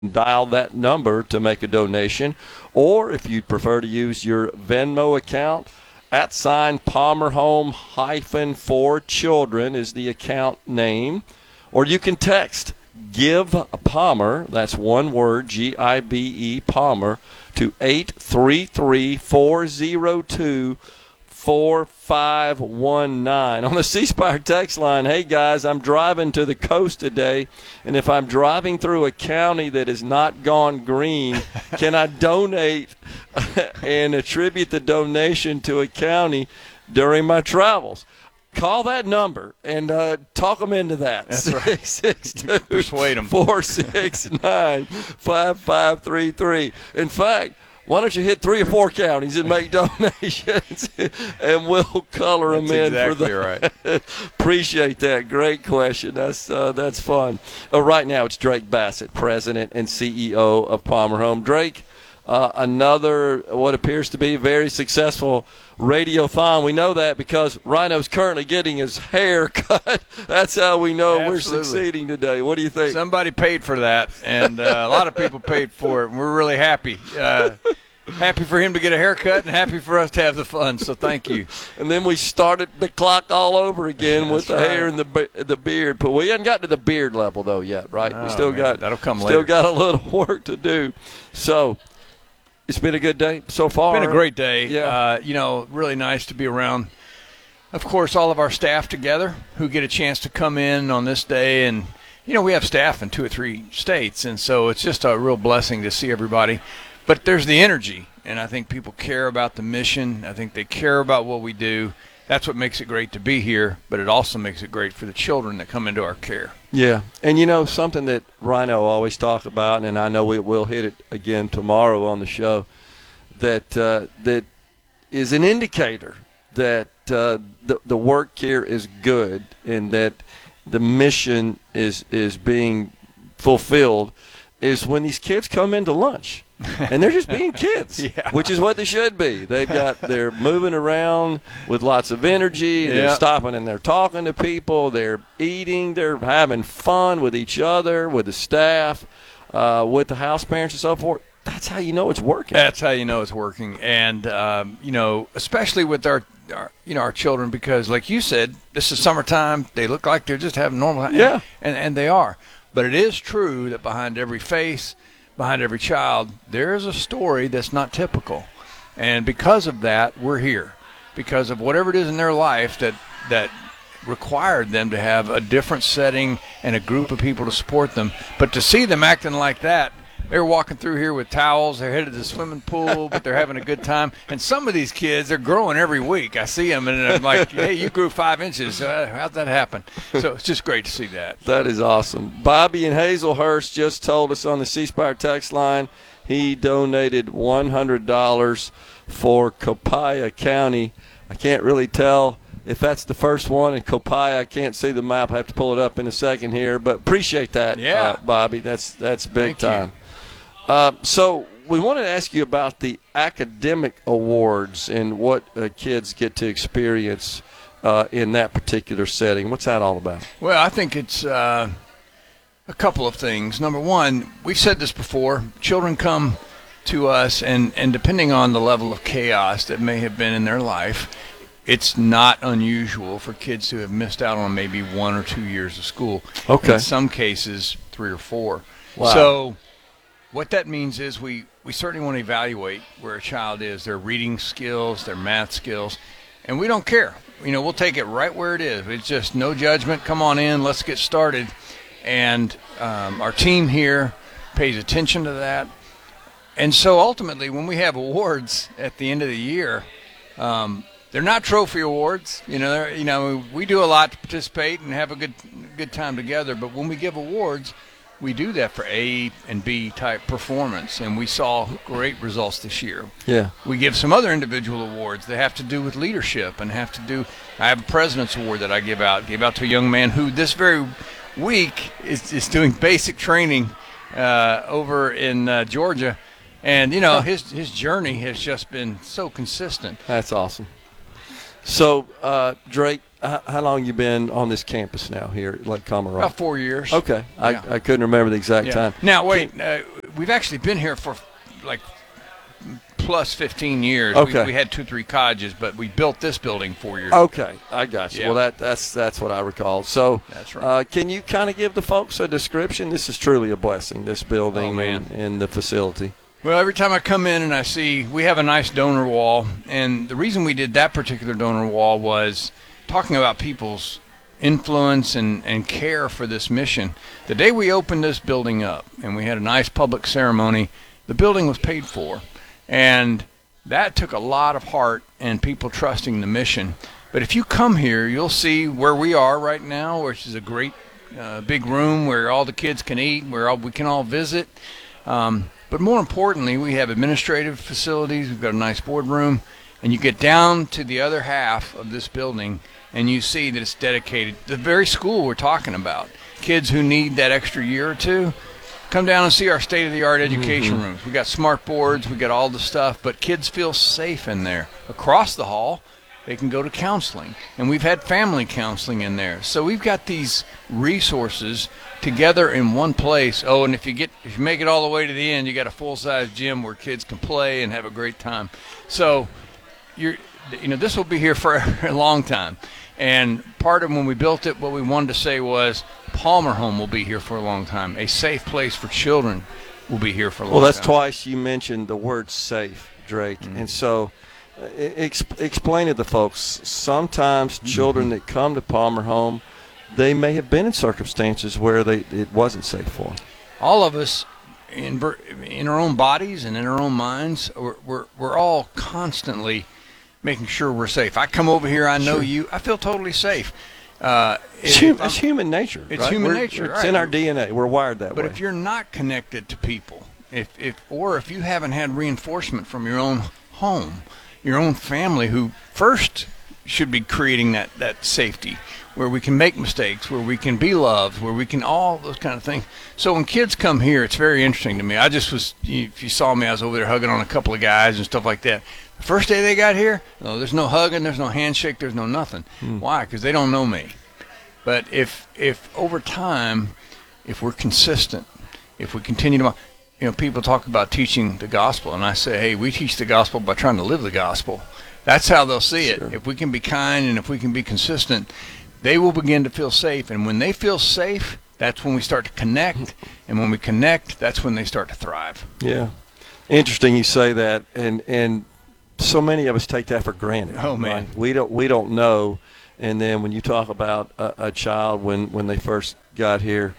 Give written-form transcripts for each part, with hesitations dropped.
dial that number to make a donation. Or if you'd prefer to use your Venmo account, @Palmer Home hyphen for children is the account name. Or you can text Give Palmer, that's one word, GIBE Palmer, to 833-402-4519. On the C Spire text line, hey guys, I'm driving to the coast today, and if I'm driving through a county that has not gone green, can I donate and attribute the donation to a county during my travels? Call that number and talk them into that. That's right. 662 Persuade them. 469-5533. In fact, why don't you hit 3 or 4 counties and make donations, and we'll color them in exactly for right. Appreciate that. Great question. That's fun. Right now, it's Drake Bassett, President and CEO of Palmer Home. Drake, another what appears to be very successful radiothon. We know that because Rhino's currently getting his hair cut. That's how we know Absolutely. we're succeeding today. What do you think? Somebody paid for that, and a lot of people paid for it, and we're really happy. Happy for him to get a haircut and happy for us to have the fun, so thank you. And then we started the clock all over again with the That's hair right. and the beard. But we haven't gotten to the beard level, though, yet, right? Oh, we still man, that'll come still later. got a little work to do. So it's been a good day so far. It's been a great day. Yeah. Really nice to be around, of course, all of our staff together who get a chance to come in on this day. And, we have staff in 2 or 3 states, and so it's just a real blessing to see everybody. But there's the energy, and I think people care about the mission. I think they care about what we do. That's what makes it great to be here, but it also makes it great for the children that come into our care. Yeah, and something that Rhino always talk about, and I know we'll hit it again tomorrow on the show, that is an indicator that the work here is good and that the mission is being fulfilled, is when these kids come into lunch. And they're just being kids, Yeah. which is what they should be. They're moving around with lots of energy. They're Yeah. stopping and they're talking to people. They're eating. They're having fun with each other, with the staff, with the house parents and so forth. That's how you know it's working. That's how you know it's working. And, especially with our children, because like you said, this is summertime. They look like they're just having normal. Yeah. And they are. But it is true that behind every face, behind every child, there is a story that's not typical. And because of that, we're here. Because of whatever it is in their life that required them to have a different setting and a group of people to support them. But to see them acting like that, they're walking through here with towels. They're headed to the swimming pool, but they're having a good time. And some of these kids, they're growing every week. I see them, and I'm like, hey, you grew 5 inches. How'd that happen? So it's just great to see that. That is awesome. Bobby in Hazelhurst just told us on the C Spire text line he donated $100 for Copiah County. I can't really tell if that's the first one in Copiah. I can't see the map. I have to pull it up in a second here, but appreciate that, Yeah. Bobby. That's big Thank you. time. So we wanted to ask you about the academic awards and what kids get to experience in that particular setting. What's that all about? Well, I think it's a couple of things. Number one, we've said this before. Children come to us, and depending on the level of chaos that may have been in their life, it's not unusual for kids to have missed out on maybe 1 or 2 years of school. Okay. In some cases, 3 or 4. Wow. So what that means is we certainly want to evaluate where a child is, their reading skills, their math skills, and we don't care. We'll take it right where it is. It's just no judgment. Come on in. Let's get started. And our team here pays attention to that. And so ultimately, when we have awards at the end of the year, they're not trophy awards. We do a lot to participate and have a good time together. But when we give awards, we do that for A and B type performance, and we saw great results this year. Yeah. We give some other individual awards that have to do with leadership and I have a President's Award that I gave out to a young man who this very week is doing basic training over in Georgia. And, his journey has just been so consistent. That's awesome. So, Drake, how long you been on this campus now here at Lake Comarogue? About 4 years. Okay. Yeah. I couldn't remember the exact time. Now, wait. We've actually been here for like plus 15 years. Okay. We had 2-3 cottages, but we built this building 4 years. Okay, I got you. Yeah. Well, that's what I recall. So, That's right. can you kind of give the folks a description? This is truly a blessing, this building Oh, man. and the facility. Well, every time I come in and I see we have a nice donor wall, and the reason we did that particular donor wall was talking about people's influence and care for this mission. The day we opened this building up and we had a nice public ceremony, the building was paid for. And that took a lot of heart and people trusting the mission. But if you come here, you'll see where we are right now, which is a great big room where all the kids can eat, where we can all visit. But more importantly, we have administrative facilities. We've got a nice boardroom. And you get down to the other half of this building, and you see that it's dedicated to the very school we're talking about. Kids who need that extra year or two, come down and see our state-of-the-art education rooms. We got smart boards. We got all the stuff. But kids feel safe in there. Across the hall, they can go to counseling. And we've had family counseling in there. So we've got these resources together in one place. Oh, and if you make it all the way to the end, you got a full-size gym where kids can play and have a great time. So this will be here for a long time. And part of when we built it, what we wanted to say was Palmer Home will be here for a long time. A safe place for children will be here for a long time. Well, that's twice you mentioned the word safe, Drake. And so explain to the folks, sometimes children that come to Palmer Home, they may have been in circumstances where it wasn't safe for them. All of us, in our own bodies and in our own minds, we're all constantly making sure we're safe. I come over here, I know you, I feel totally safe. It's human nature. It's right? human nature. It's in our DNA. We're wired that way. But if you're not connected to people, if you haven't had reinforcement from your own home, your own family, who first should be creating that safety, where we can make mistakes, where we can be loved, where we can all those kind of things. So when kids come here, it's very interesting to me. I just was, if you saw me, I was over there hugging on a couple of guys and stuff like that. The first day they got here, there's no hugging, there's no handshake, there's no nothing. Why? Because they don't know me. But if over time, if we're consistent, if we continue to, people talk about teaching the gospel, and I say, hey, we teach the gospel by trying to live the gospel. That's how they'll see it. If we can be kind and if we can be consistent, they will begin to feel safe. And when they feel safe, that's when we start to connect. And when we connect, that's when they start to thrive. Yeah. Interesting you say that. And so many of us take that for granted. Oh, man. Right? We don't know. And then when you talk about a child when they first got here,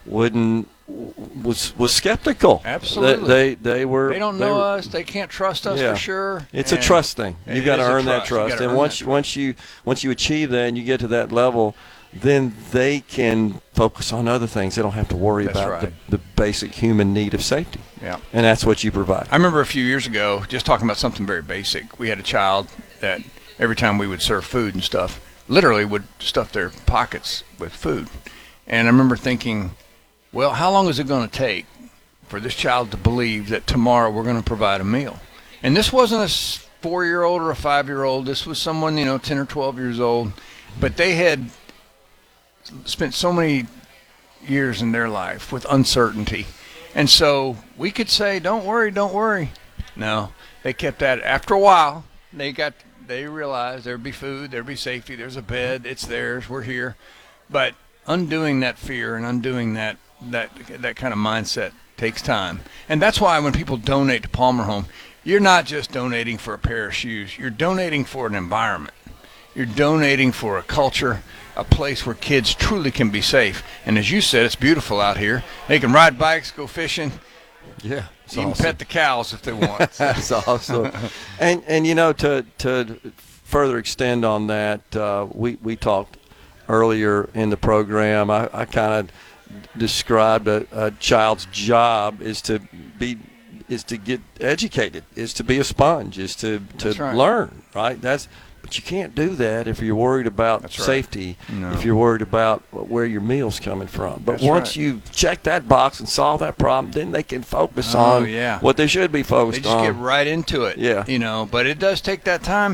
was skeptical. Absolutely. They don't know us. They can't trust us for sure. It's a trust thing. You've got to earn that trust. And once you achieve that and you get to that level, then they can focus on other things. They don't have to worry about the basic human need of safety. Yeah. And that's what you provide. I remember a few years ago, just talking about something very basic. We had a child that every time we would serve food and stuff, literally would stuff their pockets with food. And I remember thinking, well, how long is it going to take for this child to believe that tomorrow we're going to provide a meal? And this wasn't a 4-year-old or a 5-year-old. This was someone, 10 or 12 years old. But they had spent so many years in their life with uncertainty. And so we could say, don't worry, don't worry. No, they kept at it. After a while, they realized there'd be food, there'd be safety, there's a bed, it's theirs, we're here. But undoing that fear and undoing that kind of mindset takes time. And that's why when people donate to Palmer Home, you're not just donating for a pair of shoes. You're donating for an environment. You're donating for a culture, a place where kids truly can be safe. And as you said, it's beautiful out here. They can ride bikes, go fishing. Yeah. Even pet the cows if they want. That's awesome. And to further extend on that, we talked earlier in the program. I kind of described a child's job is to get educated, is to be a sponge, is to learn, right? But you can't do that if you're worried about safety, if you're worried about where your meal's coming from. But once you check that box and solve that problem, then they can focus on what they should be focused on. They just get right into it. Yeah. But it does take that time.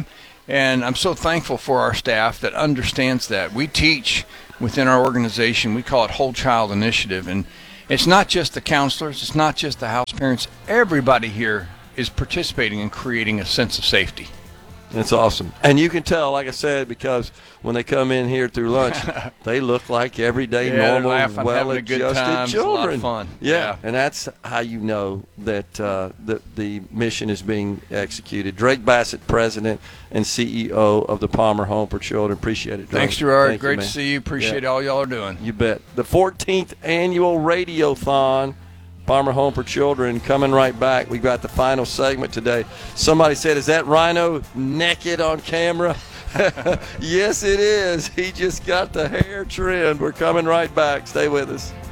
And I'm so thankful for our staff that understands that. We teach within our organization. We call it Whole Child Initiative. And it's not just the counselors. It's not just the house parents. Everybody here is participating in creating a sense of safety. It's awesome. And you can tell, like I said, because when they come in here through lunch, they look like everyday, normal, well-adjusted children. It's a lot of fun. Yeah, and that's how you know that the mission is being executed. Drake Bassett, President and CEO of the Palmer Home for Children. Appreciate it, Drake. Thanks, Gerard. Thank you, Great man. to see you. Appreciate all y'all are doing. You bet. The 14th annual Radiothon, Palmer Home for Children, coming right back. We got the final segment today. Somebody said, is that Rhino naked on camera? Yes, it is. He just got the hair trimmed. We're coming right back. Stay with us.